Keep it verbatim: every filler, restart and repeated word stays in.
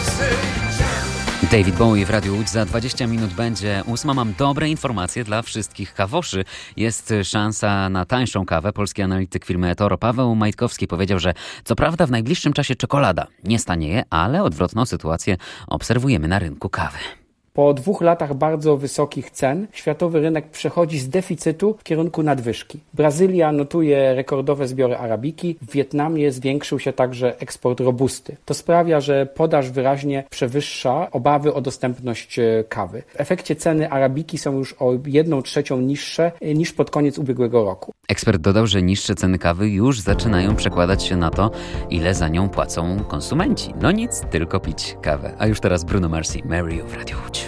David Bowie w Radiu Łódź. Za dwadzieścia minut będzie ósma. Mam dobre informacje dla wszystkich kawoszy. Jest szansa na tańszą kawę. Polski analityk firmy eToro Paweł Majtkowski powiedział, że co prawda w najbliższym czasie czekolada nie stanieje, ale odwrotną sytuację obserwujemy na rynku kawy. Po dwóch latach bardzo wysokich cen światowy rynek przechodzi z deficytu w kierunku nadwyżki. Brazylia notuje rekordowe zbiory arabiki, w Wietnamie zwiększył się także eksport robusty. To sprawia, że podaż wyraźnie przewyższa obawy o dostępność kawy. W efekcie ceny arabiki są już o jedną trzecią niższe niż pod koniec ubiegłego roku. Ekspert dodał, że niższe ceny kawy już zaczynają przekładać się na to, ile za nią płacą konsumenci. No nic, tylko pić kawę. A już teraz Bruno Mars i Mary w Radiu Łódź.